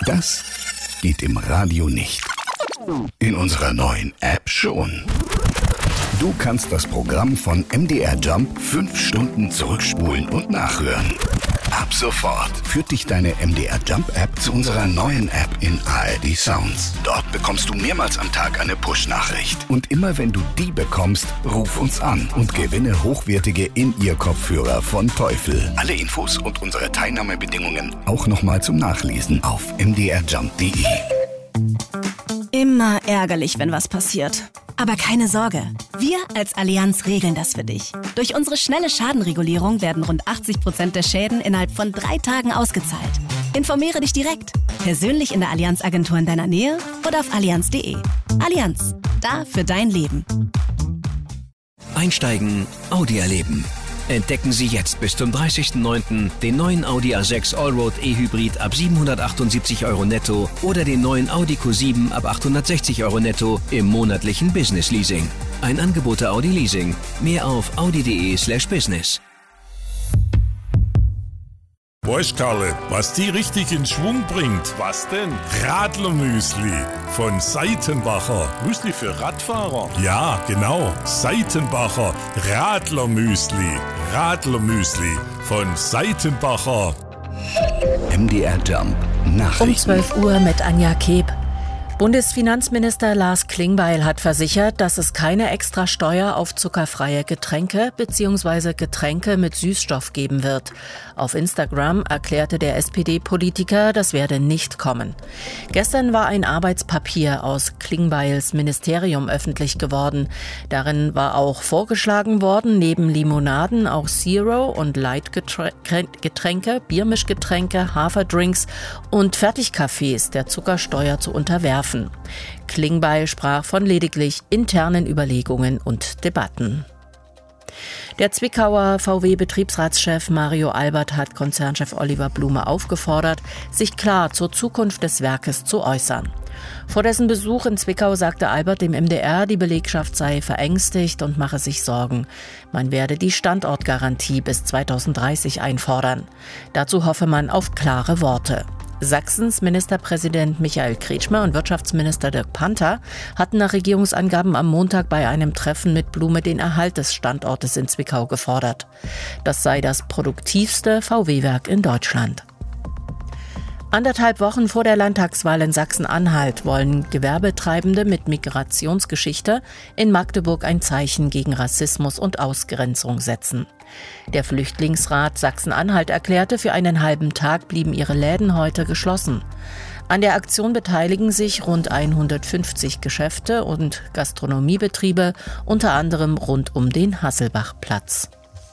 Das geht im Radio nicht. In unserer neuen App schon. Du kannst das Programm von MDR Jump 5 Stunden zurückspulen und nachhören. Ab sofort führt dich deine MDR Jump App zu unserer neuen App in ARD Sounds. Dort bekommst du mehrmals am Tag eine Push-Nachricht. Und immer wenn du die bekommst, ruf uns an und gewinne hochwertige In-Ear-Kopfhörer von Teufel. Alle Infos und unsere Teilnahmebedingungen auch nochmal zum Nachlesen auf mdrjump.de. Immer ärgerlich, wenn was passiert. Aber keine Sorge, wir als Allianz regeln das für dich. Durch unsere schnelle Schadenregulierung werden rund 80% der Schäden innerhalb von 3 Tagen ausgezahlt. Informiere dich direkt, persönlich in der Allianz-Agentur in deiner Nähe oder auf allianz.de. Allianz, da für dein Leben. Einsteigen, Audi erleben. Entdecken Sie jetzt bis zum 30.09. den neuen Audi A6 Allroad E-Hybrid ab 778 € netto oder den neuen Audi Q7 ab 860 € netto im monatlichen Business Leasing. Ein Angebot der Audi Leasing. Mehr auf audi.de/business. Weißt Karle, was die richtig in Schwung bringt? Was denn? Radlermüsli von Seitenbacher. Müsli für Radfahrer? Ja, genau. Seitenbacher Radlermüsli. Radlermüsli von Seitenbacher. MDR Jump Nachrichten. Um 12 Uhr mit Anja Keb. Bundesfinanzminister Lars Klingbeil hat versichert, dass es keine Extrasteuer auf zuckerfreie Getränke bzw. Getränke mit Süßstoff geben wird. Auf Instagram erklärte der SPD-Politiker, das werde nicht kommen. Gestern war ein Arbeitspapier aus Klingbeils Ministerium öffentlich geworden. Darin war auch vorgeschlagen worden, neben Limonaden auch Zero- und Light-Getränke, Biermischgetränke, Haferdrinks und Fertigkaffees der Zuckersteuer zu unterwerfen. Klingbeil sprach von lediglich internen Überlegungen und Debatten. Der Zwickauer VW-Betriebsratschef Mario Albert hat Konzernchef Oliver Blume aufgefordert, sich klar zur Zukunft des Werkes zu äußern. Vor dessen Besuch in Zwickau sagte Albert dem MDR, die Belegschaft sei verängstigt und mache sich Sorgen. Man werde die Standortgarantie bis 2030 einfordern. Dazu hoffe man auf klare Worte. Sachsens Ministerpräsident Michael Kretschmer und Wirtschaftsminister Dirk Panther hatten nach Regierungsangaben am Montag bei einem Treffen mit Blume den Erhalt des Standortes in Zwickau gefordert. Das sei das produktivste VW-Werk in Deutschland. 1,5 Wochen vor der Landtagswahl in Sachsen-Anhalt wollen Gewerbetreibende mit Migrationsgeschichte in Magdeburg ein Zeichen gegen Rassismus und Ausgrenzung setzen. Der Flüchtlingsrat Sachsen-Anhalt erklärte, für einen halben Tag blieben ihre Läden heute geschlossen. An der Aktion beteiligen sich rund 150 Geschäfte und Gastronomiebetriebe, unter anderem rund um den Hasselbachplatz.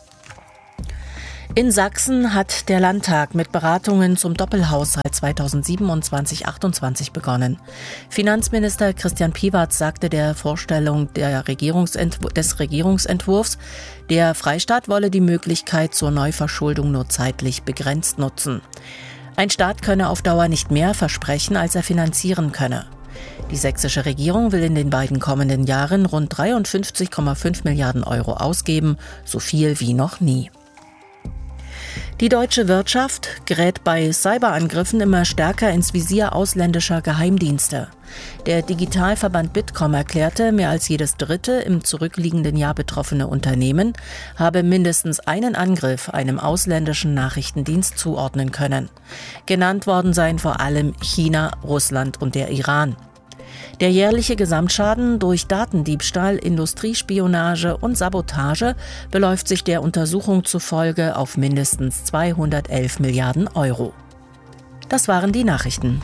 In Sachsen hat der Landtag mit Beratungen zum Doppelhaushalt 2027-28 begonnen. Finanzminister Christian Piewatz sagte der Vorstellung des Regierungsentwurfs, der Freistaat wolle die Möglichkeit zur Neuverschuldung nur zeitlich begrenzt nutzen. Ein Staat könne auf Dauer nicht mehr versprechen, als er finanzieren könne. Die sächsische Regierung will in den beiden kommenden Jahren rund 53,5 Milliarden Euro ausgeben, so viel wie noch nie. Die deutsche Wirtschaft gerät bei Cyberangriffen immer stärker ins Visier ausländischer Geheimdienste. Der Digitalverband Bitkom erklärte, mehr als jedes dritte im zurückliegenden Jahr betroffene Unternehmen habe mindestens einen Angriff einem ausländischen Nachrichtendienst zuordnen können. Genannt worden seien vor allem China, Russland und der Iran. Der jährliche Gesamtschaden durch Datendiebstahl, Industriespionage und Sabotage beläuft sich der Untersuchung zufolge auf mindestens 211 Milliarden Euro. Das waren die Nachrichten.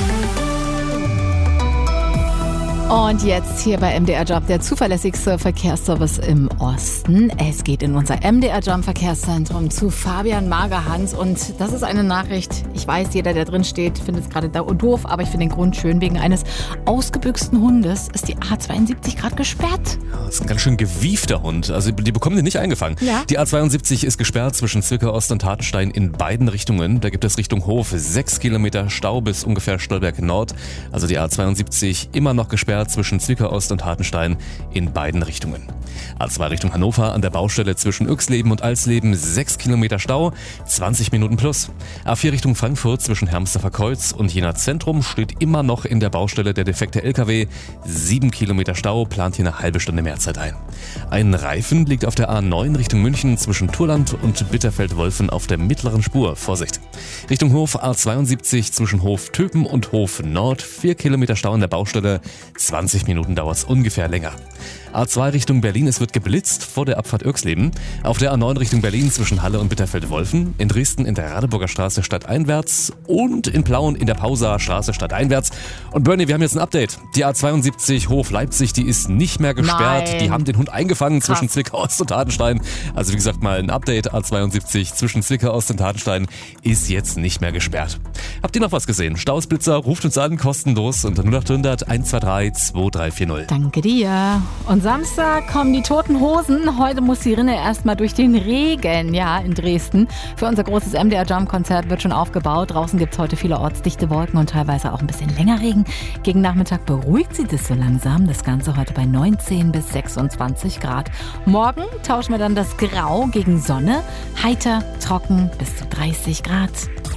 Und jetzt hier bei MDR Jump, der zuverlässigste Verkehrsservice im Osten. Es geht in unser MDR Jump Verkehrszentrum zu Fabian Magerhans. Und das ist eine Nachricht, ich weiß, jeder, der drin steht, findet es gerade doof, aber ich finde den Grund schön. Wegen eines ausgebüxten Hundes ist die A72 gerade gesperrt. Ja, das ist ein ganz schön gewiefter Hund. Also die bekommen den nicht eingefangen. Ja. Die A72 ist gesperrt zwischen Zwickau Ost und Tatenstein in beiden Richtungen. Da gibt es Richtung Hof 6 Kilometer Stau bis ungefähr Stolberg Nord. Also die A72 immer noch gesperrt gesperrt zwischen Zwickau Ost und Hartenstein in beiden Richtungen. A2 Richtung Hannover an der Baustelle zwischen Yxleben und Alsleben 6 Kilometer Stau, 20 Minuten plus. A4 Richtung Frankfurt zwischen Hermsdorfer Kreuz und Jena Zentrum steht immer noch in der Baustelle der defekte LKW. 7 Kilometer Stau, plant hier eine halbe Stunde mehr Zeit ein. Ein Reifen liegt auf der A9 Richtung München zwischen Turland und Bitterfeld-Wolfen auf der mittleren Spur. Vorsicht! Richtung Hof A72 zwischen Hof Töpen und Hof Nord 4 Kilometer Stau an der Baustelle. 20 Minuten dauert es ungefähr länger. A2 Richtung Berlin, es wird geblitzt vor der Abfahrt Yxleben. Auf der A9 Richtung Berlin zwischen Halle und Bitterfeld-Wolfen. In Dresden in der Radeburger Straße stadteinwärts und in Plauen in der Pauser Straße stadteinwärts. Und Bernie, wir haben jetzt ein Update. Die A72 Hof Leipzig, die ist nicht mehr gesperrt. Nein. Die haben den Hund eingefangen zwischen Zwickau Ost und Hartenstein. Also wie gesagt mal ein Update. A72 zwischen Zwickau Ost und Hartenstein ist jetzt nicht mehr gesperrt. Habt ihr noch was gesehen? Stausblitzer, ruft uns an, kostenlos unter 0800 123 2340. Danke dir. Und Samstag kommen die Toten Hosen. Heute muss die Rinne erstmal durch den Regen, ja, in Dresden. Für unser großes MDR Jump Konzert wird schon aufgebaut. Draußen gibt es heute vielerorts dichte Wolken und teilweise auch ein bisschen länger Regen. Gegen Nachmittag beruhigt sich das so langsam. Das Ganze heute bei 19 bis 26 Grad. Morgen tauschen wir dann das Grau gegen Sonne. Heiter, trocken bis zu 30 Grad.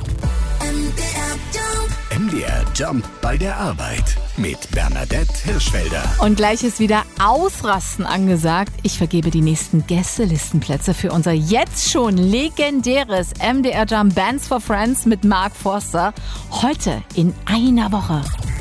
MDR Jump bei der Arbeit mit Bernadette Hirschfelder. Und gleich ist wieder Ausrasten angesagt. Ich vergebe die nächsten Gästelistenplätze für unser jetzt schon legendäres MDR Jump Bands for Friends mit Mark Forster. Heute in einer Woche.